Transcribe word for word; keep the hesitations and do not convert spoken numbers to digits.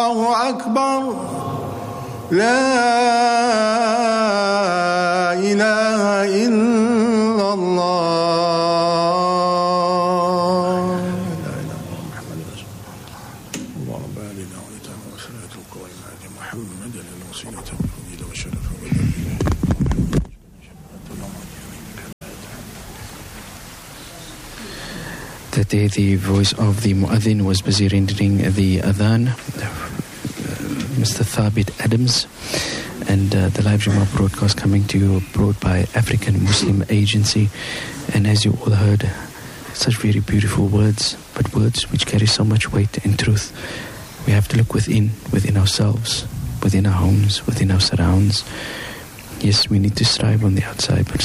الله أكبر لا إله إلا الله لا إله إلا الله محمد رسول الله اللهم بارك على وسلم القائمة محمد الوسيلة والفضيلة والشرف That day the voice of the Mu'adhin was busy rendering the Adhan, Mister Thabit Adams, and uh, the live Jummah broadcast coming to you brought by African Muslim Agency. And as you all heard, such very beautiful words, but words which carry so much weight and truth. We have to look within, within ourselves, within our homes, within our surrounds. Yes, we need to strive on the outside, but